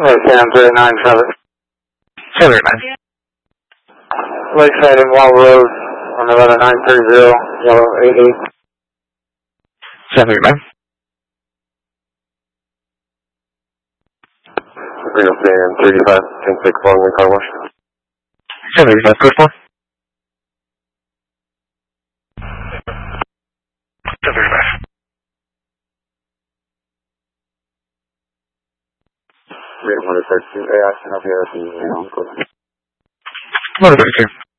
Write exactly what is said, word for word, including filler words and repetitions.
Hey, Sam, three nine seven. seven nine. Lakeside and Wall Road on Nevada nine three zero, yellow eight eight. seven nine. Green Stand thirty-five, ten six, Longman Car Wash. seven five, first one. seven five. Green one thirty-two, A I, I'll be here at the, you know, one thirty-two.